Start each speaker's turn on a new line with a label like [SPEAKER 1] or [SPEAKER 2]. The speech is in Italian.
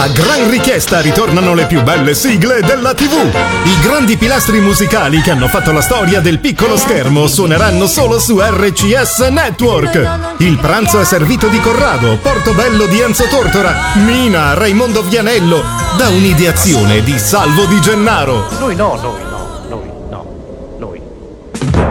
[SPEAKER 1] A gran richiesta ritornano le più belle sigle della TV. I grandi pilastri musicali che hanno fatto la storia del piccolo schermo suoneranno solo su RCS Network. Il pranzo è servito di Corrado, Portobello di Enzo Tortora, Mina, Raimondo Vianello, da un'ideazione di Salvo Di Gennaro.
[SPEAKER 2] Noi no.